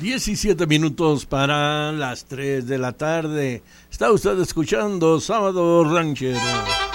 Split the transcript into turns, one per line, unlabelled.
17 minutos para las 3 de la tarde. Está usted escuchando Sábado Ranchero.